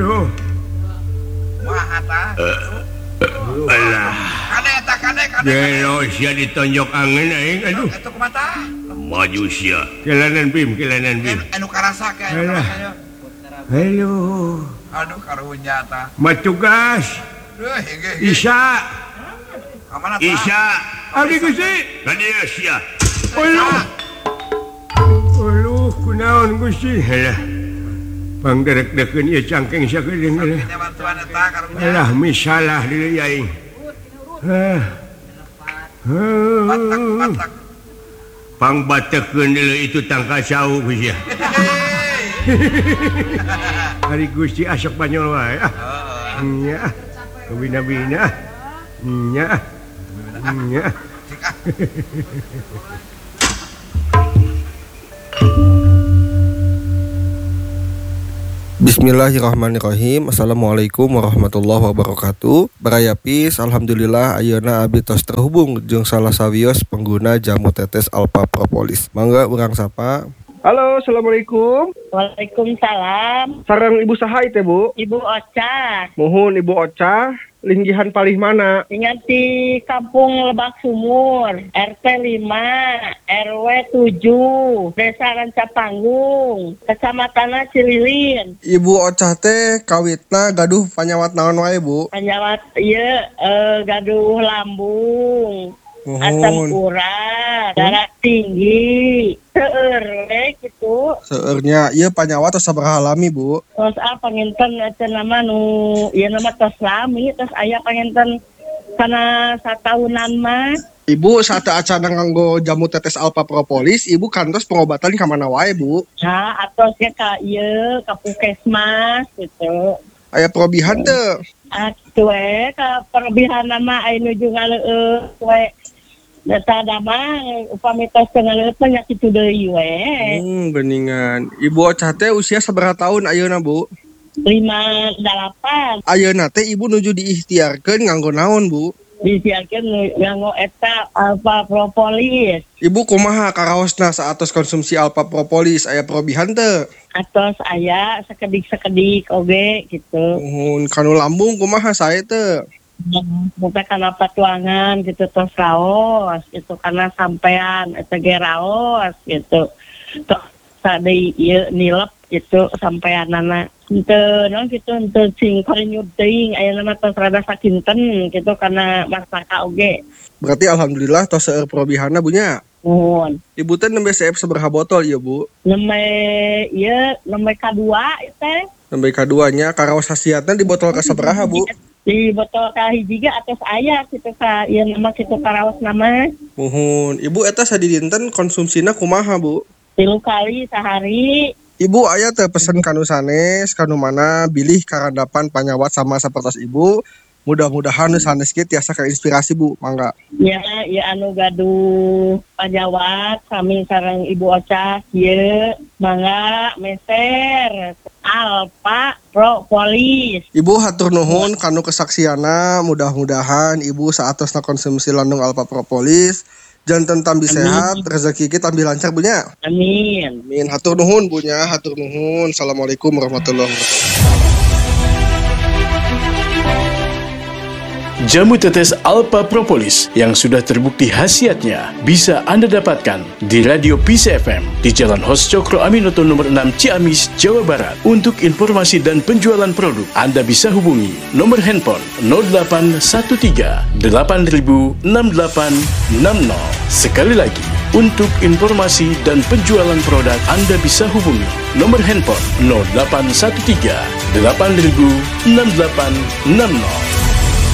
Aduh. Mahata. Alah. Kade. Gelo sia ditonjok angin aing aduh. Itu kumata. Maju sia. Kelanan bim. Anu karasa ke. Halo. Aduh karunya ta. Matugas. Isa. Amanah. Isa. Abdi Gusti. Nadia sia. Aluh, kunaon Gusti? Halah. Pangderek-dekeun ieu cangkeng sakeudeung lah. Bantuan eta karunya. Alah misalah deui aing. Batak. Pangbatekeun deui itu tangka sau Gusti. Hari Gusti asok banyol wae. Nya. Bina-bina. Nya. Bismillahirrahmanirrahim. Assalamualaikum warahmatullahi wabarakatuh. Barayapis, alhamdulillah ayeuna abdi tos terhubung jeung salah sawios pengguna jamu tetes Alpha Propolis. Mangga urang sapa. Halo, assalamualaikum. Waalaikumsalam. Sareng Ibu saha teh, Bu? Ibu Ocha. Mohon Ibu Ocha, linggihan palih mana? Ingat di Kampung Lebak Sumur, RT 5, RW 7, Desa Rancapanggung, Kecamatan Cililin. Ibu Ocha teh kawitna gaduh panyawat naon wae, Bu? Panyawat ieu gaduh lambung, asam urat, darah tinggi, seueur we kitu. Seueurnya ieu panyawat tos sabaraha lami, Bu? Tos panginten cenah mah nu ieu nama tos lami, tos aya panginten kana satahunan mah. Ibu saat acara nganggo jamu tetes Alpha Propolis, Ibu kantos pengobatan ka mana wae, Bu? Nah, atosnya ka ieu ka Puskesmas gitu. Aya probihan teu? Atuh we ka perobihan mah aya nuju ngaleueut we. Data dama upami tos ngaleueut nya kitu deui we. Beningan. Ibu Ocha teh usia sabaraha tahun ayeuna, Bu? 58. Ayeuna teh Ibu nuju diikhtiarkeun nganggo naon, Bu? Disiarkeun nganggo eta Alpha Propolis. Ibu kumaha karaosna saatos konsumsi Alpha Propolis aya probihan teu? Atos aya sakedik-sakedik oge gitu. Kanu lambung kumaha sae teu? Bukan karena patuangan gitu tos raos gitu karena sampean eta ge raos gitu. Tos sadei ieu nilep gitu sampeanana. Henteu naon gitu henteu sing karinyut teuing aya nama tos rada sakinten gitu karena masaka oge. Berarti alhamdulillah tos seueur probihanna bunya. Nuhun. Ibu teh nembe CF sabaraha botol ieu, Bu? Nembe kadua teh. Nembe kaduanya karaos khasiatna di botol ka sabaraha, Bu? Di botol ka hiji ge atos aya kitu ka ieu nama kitu karaos nama. Muhun. Ibu eta sadidinten konsumsina kumaha, Bu? 3 kali sehari. Ibu aya teh pesen kanu sanes, kanu mana bilih karandapan panyawat sama sapertos Ibu. Mudah-mudahan sanes ge tiasa kainspirasi, Bu. Mangga. Ya anu gaduh panyawat sami sareng Ibu Ocha ieu mangga meser Alpha Propolis. Ibu hatur nuhun kanu kesaksiana, mudah-mudahan Ibu saatosna konsumsi landung Alpha Propolis janten tambi sehat, rezeki kita tambi lancar bunya. Amin. Amin. Hatur nuhun bunya, hatur nuhun. Assalamualaikum warahmatullahi wabarakatuh. Jamu tetes Alpha Propolis yang sudah terbukti khasiatnya bisa Anda dapatkan di Radio Peace FM di Jalan Hos Cokro Aminoto nomor 6 Ciamis, Jawa Barat. Untuk informasi dan penjualan produk, Anda bisa hubungi nomor handphone 0813 8000 6860. Sekali lagi, untuk informasi dan penjualan produk, Anda bisa hubungi nomor handphone 0813 8000 6860.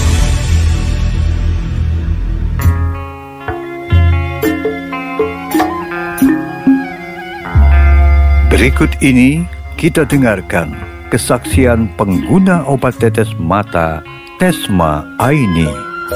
Berikut ini kita dengarkan kesaksian pengguna obat tetes mata Tesma Aini.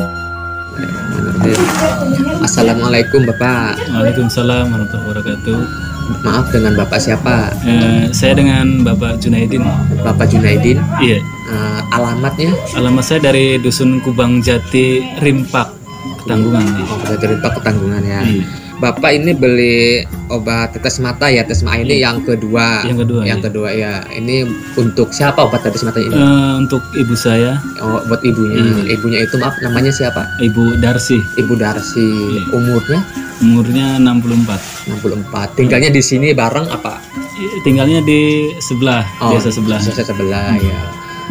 Assalamualaikum Bapak. Waalaikumsalam warahmatullahi wabarakatuh. Maaf, dengan Bapak siapa? Saya dengan Bapak Junaidin. Bapak Junaidin? Iya. Alamatnya? Alamat saya dari Dusun Kubang Jati, Rimpak, Ketanggungan. Jati Rimpak, Ketanggungan ya. Iya. Bapak ini beli obat tetes mata ya, Tesma ini yang kedua. Yang kedua, ya. Ini untuk siapa obat tetes mata ini? Untuk ibu saya. Oh, buat ibunya. Ibunya itu maaf namanya siapa? Ibu Darsi. Ibu Darsi. Umurnya 64. 64. Tinggalnya di sini bareng apa? Tinggalnya di sebelah, desa sebelah. Desa sebelah ya.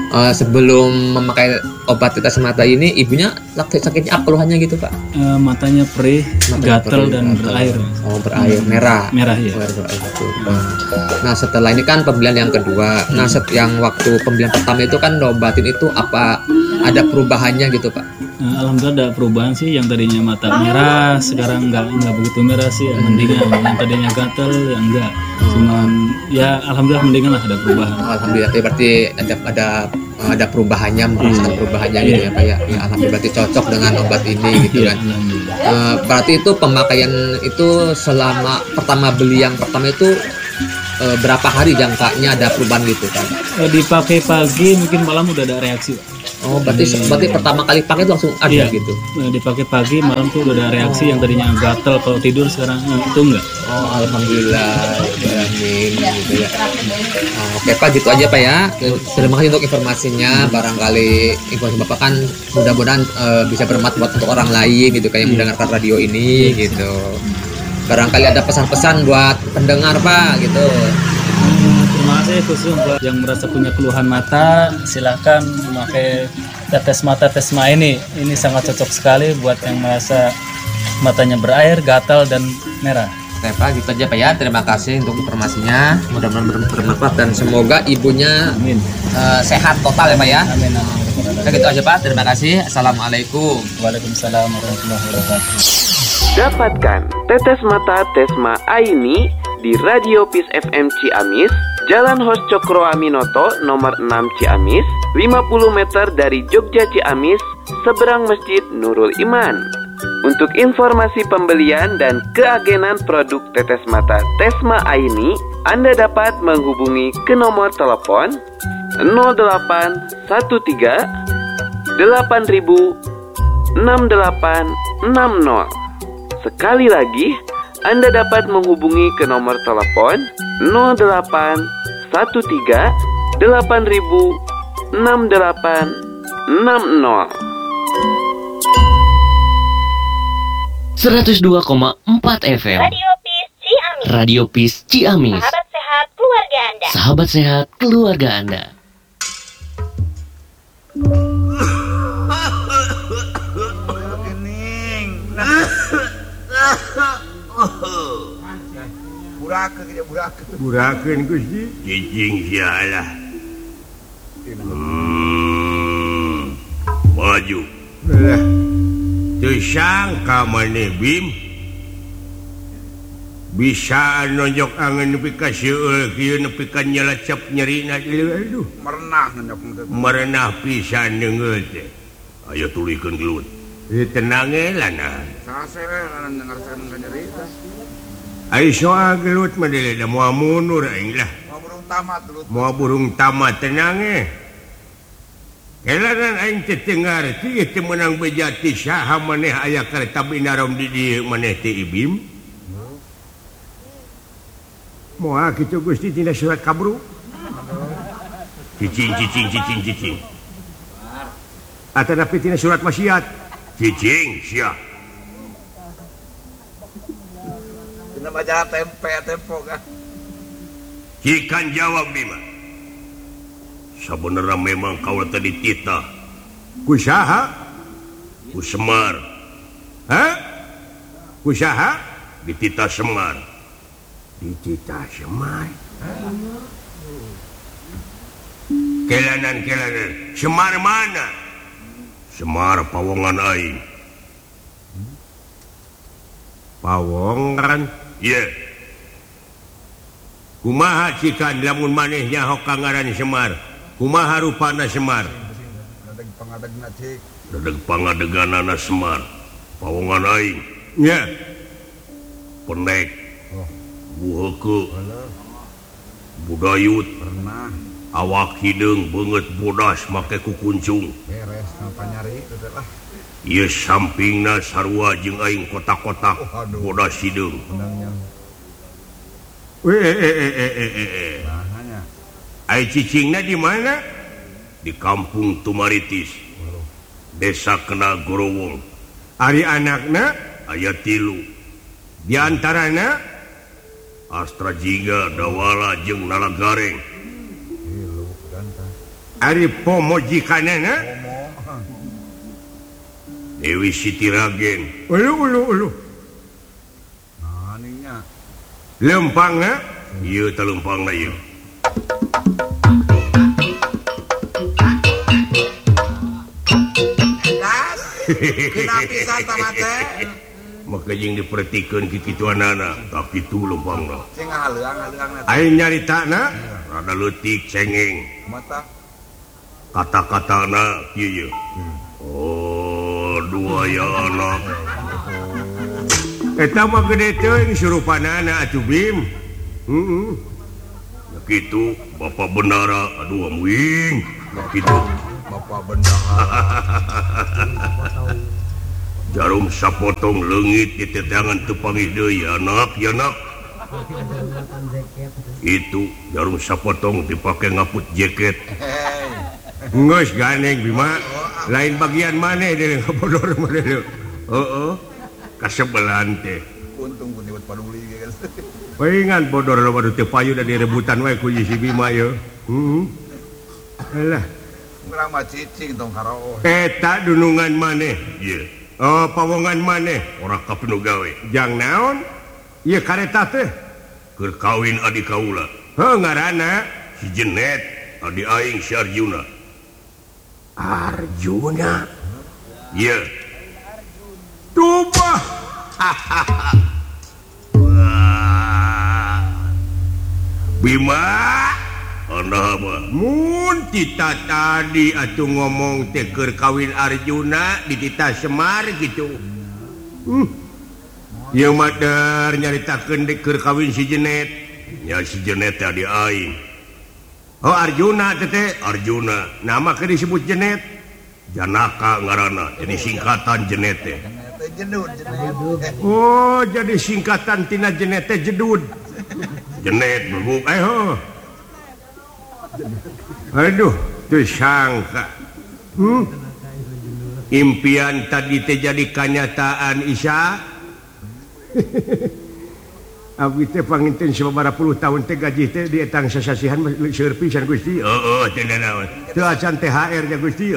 Sebelum memakai obat tetes mata ini, ibunya sakitnya apa keluhannya gitu Pak? Matanya perih, gatal dan berair. Oh, berair merah. Merah ya. Berair, nah setelah ini kan pembelian yang kedua. Nah yang waktu pembelian pertama itu kan obatin itu apa ada perubahannya gitu Pak? Alhamdulillah ada perubahan sih. Yang tadinya mata merah sekarang nggak begitu merah sih, mendingan. Yang tadinya gatal ya enggak. Cuman ya alhamdulillah mendingan lah, ada perubahan. Alhamdulillah berarti ada perubahannya, merasakan perubahannya gitu ya Pak ya. Ya alhamdulillah berarti cocok dengan obat ini gitu kan. Berarti itu pemakaian itu selama pertama beli yang pertama itu berapa hari jangkanya ada perubahan gitu kan? Dipakai pagi mungkin malam udah ada reaksi. Oh, berarti pertama kali pakai itu langsung ada gitu. Dipakai pagi, malam tuh udah ada reaksi. Yang tadinya gatel kalau tidur sekarang itu enggak. Oh, alhamdulillah. Amin gitu ya. Oke Pak, gitu aja Pak ya. Terima kasih untuk informasinya. Barangkali informasi Bapak kan mudah-mudahan bisa bermanfaat untuk orang lain gitu kan yang mendengarkan radio ini gitu. Barangkali ada pesan-pesan buat pendengar Pak gitu. Terima kasih khusus buat yang merasa punya keluhan mata, silakan memakai tetes mata Tesma ini. Ini sangat cocok sekali buat yang merasa matanya berair, gatal dan merah. Oke Pak, gitu aja Pak ya. Terima kasih untuk informasinya. Mudah-mudahan bermanfaat dan semoga ibunya sehat total ya Pak ya. Amin. Oke, gitu aja Pak. Terima kasih. Assalamualaikum. Waalaikumsalam warahmatullahi wabarakatuh. Dapatkan tetes mata Tesma Aini di Radio Peace FM Ciamis, Jalan Hos Cokro Aminoto nomor 6 Ciamis, 50 meter dari Jogja Ciamis, seberang Masjid Nurul Iman. Untuk informasi pembelian dan keagenan produk tetes mata Tesma Aini, Anda dapat menghubungi ke nomor telepon 0813 8000 6860. Sekali lagi, Anda dapat menghubungi ke nomor telepon 0813 8000 6860. 102,4 FM Radio Peace Ciamis. Radio Peace Ciamis. Sahabat sehat keluarga Anda. Sahabat sehat keluarga Anda. Burakeun Gusti. Cicing sialah. Maju. Lah. Teu sangka maneh Bim. Bisa nonjok angan nepi ka seueul kieu nepi ka nyelacap nyerina aduh. Merenah pisan deungeul teh. Aya tulikeun gelut. Tenang lah nah. Ai soal gelut mah deuleu da moal mundur aing lah. Moal burung tamat tenang Kelaran aing teh teu ngarti teu meunang bejati saha maneh aya kareta binarom di dieu maneh teh Ibim. Moal kitu Gusti tina surat kabru. Cicing. Atanapi tina surat wasiat. Cicing sia. Tina majalah tempo kan. Cikan jawab Bima. Sabenerna memang kaula tadi titah. Ku saha? Ku Semar. Hah? Ku saha? Dititah Semar. Dititah Semar. Kelanan. Semar mana? Semar pawongan aing. Pawongan? Ye. Kumaha cikan lamun maneh nyaho kangaran Semar? Kumaha rupana Semar? Dadeg pangadeganana Semar. Pawongan aing. Ye. Pendek. Buheukeut. Budayut. awak hidung banget bodas make kukuncung beres napa nyari lah ieu sampingna sarua jeung aing kotak-kotak bodas hidung ai cicingna di mana di kampung Tumaritis desa Kena Gorowong ari anakna aya 3 di antarana Astra Jingga Dawala jeung Nalagareng ari pomojikanana Dewi Siti Ragen ulu aninya lempangna ieu teh lempangna ieu kenapa santa mate maka jeung dipertikeun kitu anana tak kitu lempangna sing haleuang aing nyaritana rada leutik cengeng mata kata-katana kieu oh 2 ya anak eta mah gede teuing surupanana atuh Bim kitu Bapak Bendara aduh amuing kitu Bapak Bendara jarum sapotong leungit di tetangan teu panggih deui anak ya nak itu jarum sapotong dipake ngaput jaket geus ganeng Bima lain bagian maneh deui bodor maneh deui heeh kasebelan teh untung ku dibuat paduli kan palingan bodor waduh teu payu da direbutan wae ku si Bima ye alah urang mah cicing tong karo eta dunungan maneh ieu pawongan maneh ora kapinu gawe jang naon ieu kareta teh keur kawin adik kaula ngaranna si Jenet adi aing si Arjuna ieu tubah Bima mun kita tadi atuh ngomong teh keur kawin Arjuna di Tita Semar gitu ieu mah dar nyaritakeun keur kawin si Jenet nya si Jenet teh di aing oh Arjuna teh Arjuna nama ke disebut Jenet Janaka ngaranna jadi singkatan Jenet teh oh jadi singkatan tina Jenet teh jedud Jenet bubuk aduh tuh sangka impian tadi teh jadi kenyataan Isya abdi teh panginten sababaraha puluh tahun teh gaji teh dietang sasasihan seueur pisan Gusti teh naon teu acan THR nya Gusti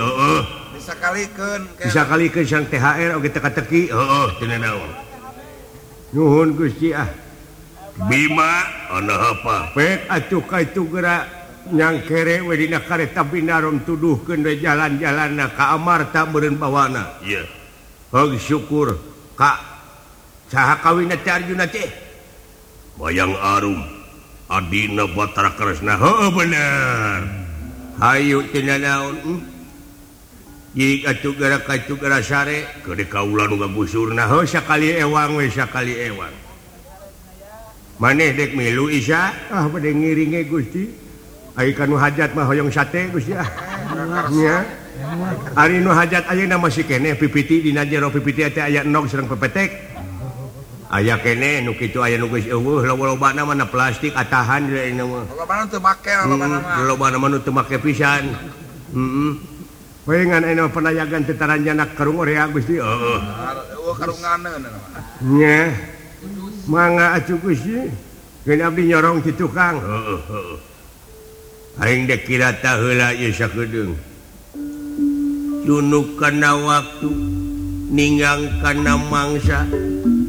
bisa kalikeun sang THR oge teka-teki teh naon nuhun Gusti Bima ana apa pek atuh ka itu geura nyangkere we dina kareta binarom tuduhkeun we jalan-jalanna ka amarta meureun bawana ieu heuh syukur ka saha kawinna teh Arjuna teh Bayang Arum adina Batara Kresna heuh bener hayu teh naon jik atuh geura ka itu geura sare keur kaula nu gagusurna heuh sakali ewang we sakali ewang maneh dek milu Isya bade ngiringe Gusti ai kanu hajat mah hoyong sate Gusti nya ari nu hajat ayeuna masih keneh pipiti dina jero pipiti teh aya enog sareng pepetek aya keneh nu kitu aya nu geus eueuh loba-lobana mah plastik atahan deui mah lobana teu make lobana mah teu make pisan palingan aya panayagan teh taranjana karung orea Gusti karunganeun nya mangga atuh Gusti geun abdi nyorong ti tukang aing dek kira tah heula ieu sakedeung junuk kana waktu ninggang kana mangsa